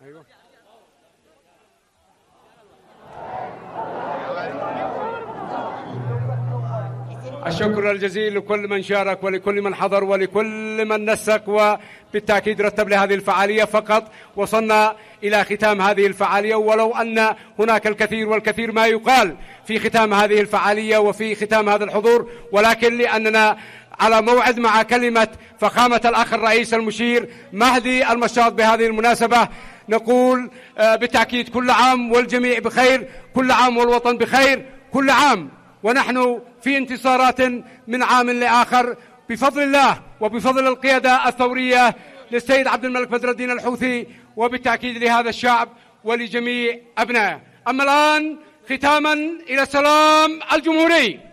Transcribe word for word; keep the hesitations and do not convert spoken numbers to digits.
أيوة. الشكر الجزيل لكل من شارك ولكل من حضر ولكل من نسق، وبالتأكيد رتب لهذه الفعالية. فقط وصلنا إلى ختام هذه الفعالية، ولو أن هناك الكثير والكثير ما يقال في ختام هذه الفعالية وفي ختام هذا الحضور، ولكن لأننا على موعد مع كلمة فخامة الأخ الرئيس المشير مهدي المشاط بهذه المناسبة، نقول بالتأكيد كل عام والجميع بخير، كل عام والوطن بخير، كل عام ونحن في انتصارات من عام لآخر بفضل الله وبفضل القيادة الثورية للسيد عبد الملك بدر الدين الحوثي، وبالتأكيد لهذا الشعب ولجميع أبنائه. أما الآن ختاما إلى السلام الجمهوري.